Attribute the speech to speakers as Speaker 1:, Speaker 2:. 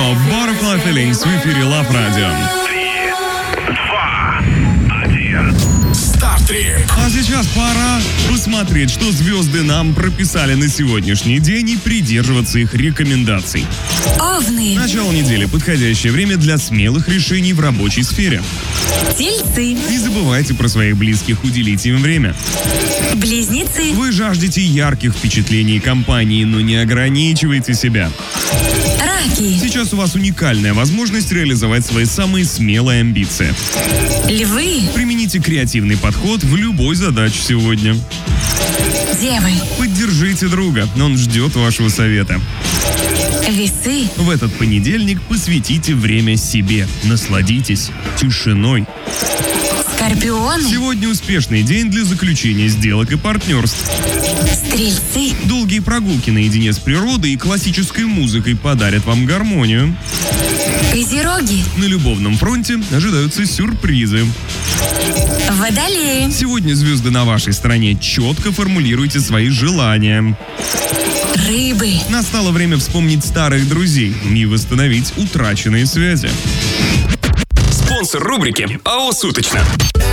Speaker 1: Альбано, Butterfly Feelings в эфире Love Radio.
Speaker 2: 3, 2, 1. Стартрип.
Speaker 1: А сейчас пора посмотреть, что звезды нам прописали на сегодняшний день и придерживаться их рекомендаций.
Speaker 3: Овны,
Speaker 1: Начало недели – подходящее время для смелых решений в рабочей сфере.
Speaker 3: Тельцы,
Speaker 1: Не забывайте про своих близких, уделите им время.
Speaker 3: Близнецы,
Speaker 1: Вы жаждете ярких впечатлений компании, но не ограничивайте себя.
Speaker 3: Раки,
Speaker 1: Сейчас у вас уникальная возможность реализовать свои самые смелые амбиции.
Speaker 3: Львы,
Speaker 1: Примените креативный подход в любой задаче сегодня.
Speaker 3: Девы,
Speaker 1: Поддержите друга, он ждет вашего совета.
Speaker 3: Весы,
Speaker 1: В этот понедельник посвятите время себе. Насладитесь тишиной.
Speaker 3: Скорпионы,
Speaker 1: Сегодня успешный день для заключения сделок и партнерств.
Speaker 3: Стрельцы,
Speaker 1: Долгие прогулки наедине с природой и классической музыкой подарят вам гармонию.
Speaker 3: Козероги,
Speaker 1: На любовном фронте ожидаются сюрпризы.
Speaker 3: Водолеи,
Speaker 1: Сегодня звезды на вашей стороне. Четко формулируйте свои желания.
Speaker 3: Рыбы.
Speaker 1: Настало время вспомнить старых друзей и восстановить утраченные связи.
Speaker 2: Спонсор рубрики АО «Суточно».